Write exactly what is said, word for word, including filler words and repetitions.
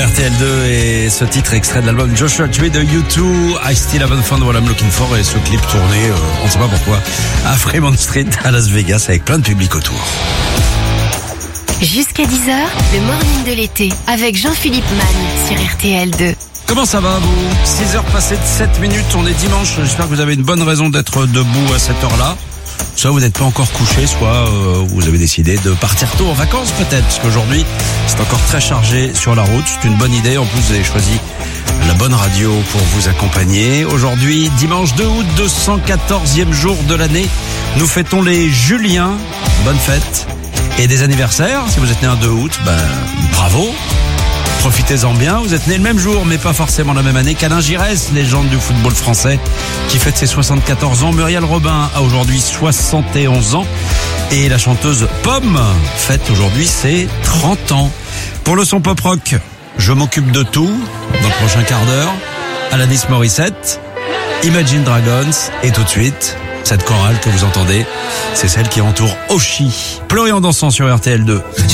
R T L deux et ce titre extrait de l'album Joshua Tree de U deux, I Still Haven't Found What I'm Looking For, et ce clip tourné, euh, on ne sait pas pourquoi, à Fremont Street à Las Vegas avec plein de public autour. Jusqu'à dix heures, le morning de l'été avec Jean-Philippe Magne sur R T L deux. Comment ça va vous? six heures passées de sept minutes, on est dimanche, j'espère que vous avez une bonne raison d'être debout à cette heure-là. Soit vous n'êtes pas encore couché, soit euh, vous avez décidé de partir tôt en vacances peut-être, parce qu'aujourd'hui c'est encore très chargé sur la route. C'est une bonne idée, en plus vous avez choisi la bonne radio pour vous accompagner. Aujourd'hui, dimanche deux août, deux cent quatorzième jour de l'année, nous fêtons les Juliens, bonne fête. Et des anniversaires, si vous êtes né un deux août, ben bravo, profitez-en bien. Vous êtes né le même jour, mais pas forcément la même année qu'Alain Giresse, légende du football français, qui fête ses soixante-quatorze ans. Muriel Robin a aujourd'hui soixante et onze ans. Et la chanteuse Pomme fête aujourd'hui ses trente ans. Pour le son pop rock, je m'occupe de tout dans le prochain quart d'heure. Alanis Morissette, Imagine Dragons, et tout de suite, cette chorale que vous entendez, c'est celle qui entoure Oshi. Pleurez en dansant sur R T L deux.